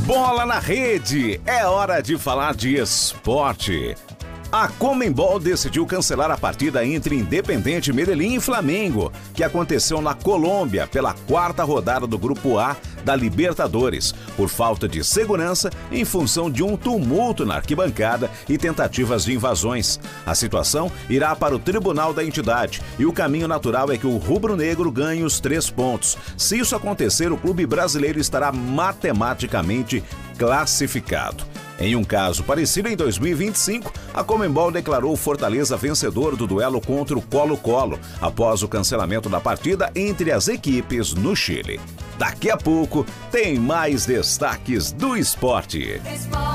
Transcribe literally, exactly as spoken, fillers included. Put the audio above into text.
Bola na rede, é hora de falar de esporte. A Conmebol decidiu cancelar a partida entre Independiente Medellín e Flamengo, que aconteceu na Colômbia pela quarta rodada do Grupo A da Libertadores, por falta de segurança em função de um tumulto na arquibancada e tentativas de invasões. A situação irá para o tribunal da entidade e o caminho natural é que o rubro-negro ganhe os três pontos. Se isso acontecer, o clube brasileiro estará matematicamente classificado. Em um caso parecido, em dois mil e vinte e cinco, a Conmebol declarou o Fortaleza vencedor do duelo contra o Colo-Colo, após o cancelamento da partida entre as equipes no Chile. Daqui a pouco, tem mais destaques do esporte.